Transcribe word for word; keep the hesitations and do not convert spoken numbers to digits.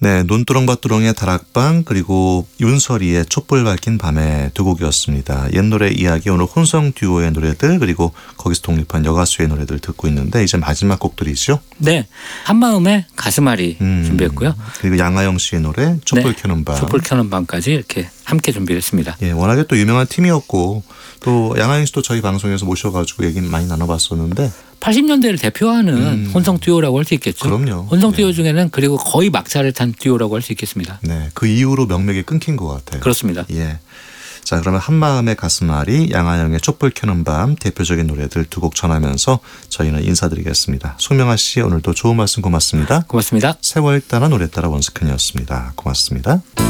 네, 논두렁밭두렁의 다락방 그리고 윤설이의 촛불 밝힌 밤의 두 곡이었습니다. 옛 노래 이야기 오늘 혼성 듀오의 노래들 그리고 거기서 독립한 여가수의 노래들 듣고 있는데 이제 마지막 곡들이죠. 네, 한마음의 가슴앓이 음, 준비했고요. 그리고 양아영 씨의 노래 촛불 네, 켜는 밤. 촛불 켜는 밤까지 이렇게 함께 준비했습니다. 예, 워낙에 또 유명한 팀이었고 또 양아영 씨도 저희 방송에서 모셔가지고 얘기 많이 나눠봤었는데 팔십 년대를 대표하는 음. 혼성 듀오라고 할 수 있겠죠. 그럼요. 혼성 듀오 네. 중에는 그리고 거의 막차를 탄 듀오라고 할 수 있겠습니다. 네, 그 이후로 명맥이 끊긴 것 같아요. 그렇습니다. 예. 자, 그러면 한마음의 가슴앓이, 양아영의 촛불 켜는 밤 대표적인 노래들 두 곡 전하면서 저희는 인사드리겠습니다. 송명아 씨 오늘도 좋은 말씀 고맙습니다. 고맙습니다. 세월 따라 노래 따라 원스캔이었습니다. 고맙습니다.